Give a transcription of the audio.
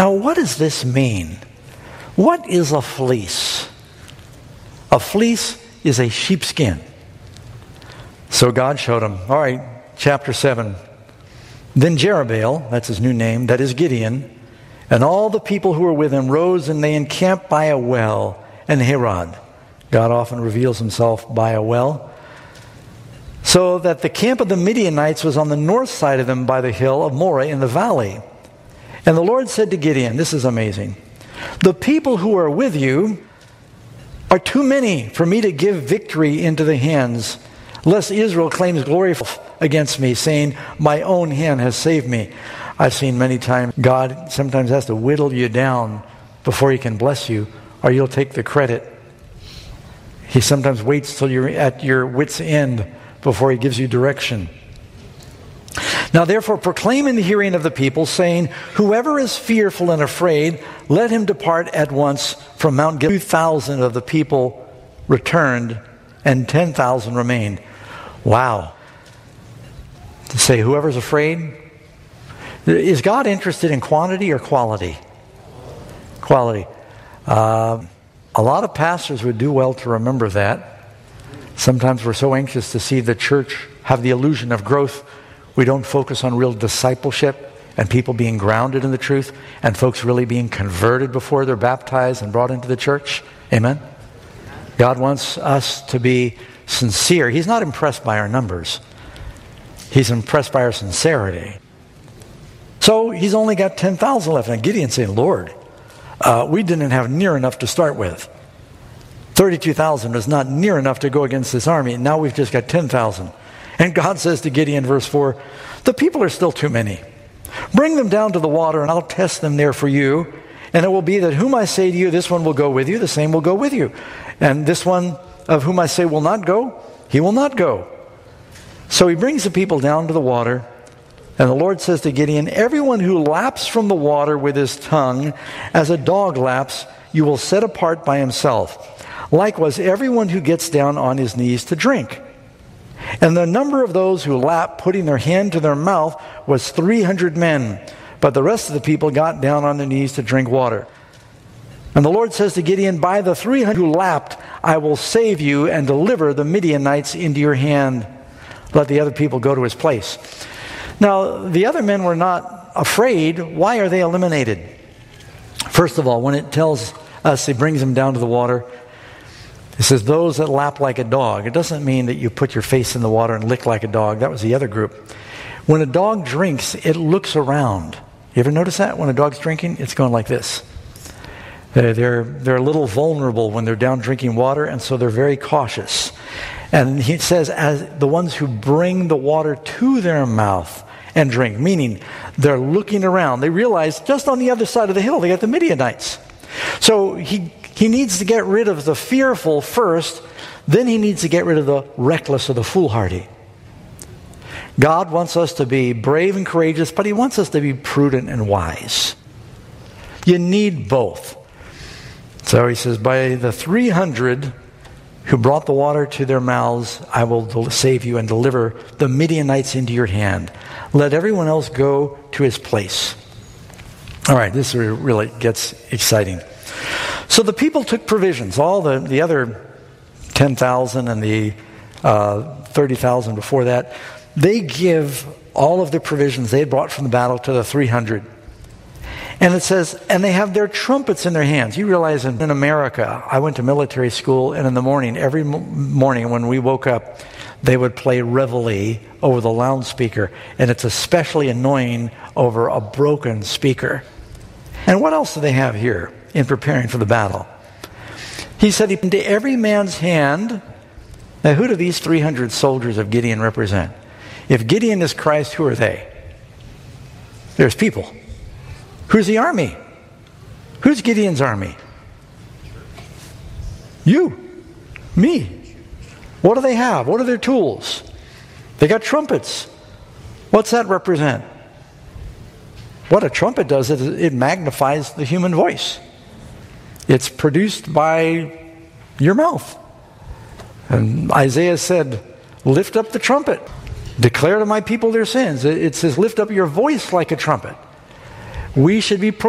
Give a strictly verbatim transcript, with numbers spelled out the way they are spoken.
Now, what does this mean? What is a fleece? A fleece is a sheepskin. So God showed him. All right, chapter seven. Then Jerubbaal, that's his new name, that is Gideon, and all the people who were with him rose, and they encamped by a well in Harod. God often reveals himself by a well. So that the camp of the Midianites was on the north side of them by the hill of Moreh in the valley. And the Lord said to Gideon, this is amazing, the people who are with you are too many for me to give victory into the hands, lest Israel claims glory against me, saying, my own hand has saved me. I've seen many times God sometimes has to whittle you down before he can bless you, or you'll take the credit. He sometimes waits till you're at your wit's end before he gives you direction. Now therefore proclaim in the hearing of the people, saying, whoever is fearful and afraid, let him depart at once from Mount Gilead. Two thousand of the people returned, and ten thousand remained. Wow. To say whoever's afraid. Is God interested in quantity or quality? Quality. Uh, a lot of pastors would do well to remember that. Sometimes we're so anxious to see the church have the illusion of growth, we don't focus on real discipleship and people being grounded in the truth and folks really being converted before they're baptized and brought into the church. Amen? God wants us to be sincere. He's not impressed by our numbers. He's impressed by our sincerity. So he's only got ten thousand left. And Gideon's saying, Lord, uh, we didn't have near enough to start with. thirty-two thousand is not near enough to go against this army. And now we've just got ten thousand. And God says to Gideon, verse four, the people are still too many. Bring them down to the water, and I'll test them there for you. And it will be that whom I say to you, this one will go with you, the same will go with you. And this one of whom I say will not go, he will not go. So he brings the people down to the water. And the Lord says to Gideon, everyone who laps from the water with his tongue, as a dog laps, you will set apart by himself. Likewise, everyone who gets down on his knees to drink. And the number of those who lapped, putting their hand to their mouth, was three hundred men. But the rest of the people got down on their knees to drink water. And the Lord says to Gideon, by the three hundred who lapped, I will save you and deliver the Midianites into your hand. Let the other people go to his place. Now, the other men were not afraid. Why are they eliminated? First of all, when it tells us he brings them down to the water, it says, those that lap like a dog. It doesn't mean that you put your face in the water and lick like a dog. That was the other group. When a dog drinks, it looks around. You ever notice that? When a dog's drinking, it's going like this. They're, they're, they're a little vulnerable when they're down drinking water, and so they're very cautious. And he says, as the ones who bring the water to their mouth and drink, meaning they're looking around. They realize just on the other side of the hill, they got the Midianites. So he He needs to get rid of the fearful first, then he needs to get rid of the reckless or the foolhardy. God wants us to be brave and courageous, but he wants us to be prudent and wise. You need both. So he says, by the three hundred who brought the water to their mouths, I will save you and deliver the Midianites into your hand. Let everyone else go to his place. All right, this really gets exciting. So the people took provisions. All the, the other ten thousand and the uh, thirty thousand before that, they give all of the provisions they had brought from the battle to the three hundred. And it says, and they have their trumpets in their hands. You realize in, in America, I went to military school, and in the morning, every morning when we woke up, they would play Reveille over the loudspeaker. And it's especially annoying over a broken speaker. And what else do they have here in preparing for the battle? He said, into every man's hand. Now, who do these three hundred soldiers of Gideon represent? If Gideon is Christ, who are they? There's people. Who's the army? Who's Gideon's army? You. Me. What do they have? What are their tools? They got trumpets. What's that represent? What a trumpet does is it magnifies the human voice. It's produced by your mouth. And Isaiah said, lift up the trumpet. Declare to my people their sins. It says, lift up your voice like a trumpet. We should be